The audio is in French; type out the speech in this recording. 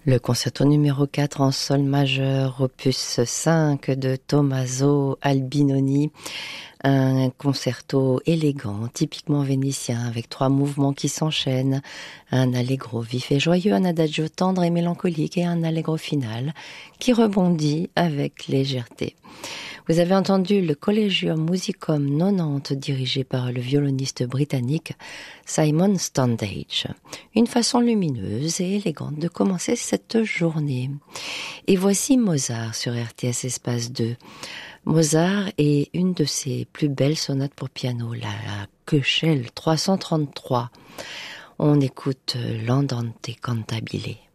Le concerto numéro 4 en sol majeur, opus 5 de Tommaso Albinoni, un concerto élégant, typiquement vénitien, avec 3 mouvements qui s'enchaînent, un allegro vif et joyeux, un adagio tendre et mélancolique et un allegro final qui rebondit avec légèreté. Vous avez entendu le Collegium Musicum 90 dirigé par le violoniste britannique Simon Standage. Une façon lumineuse et élégante de commencer cette journée. Et voici Mozart sur RTS Espace 2. Mozart est une de ses plus belles sonates pour piano, la Köchel 333. On écoute l'Andante cantabile.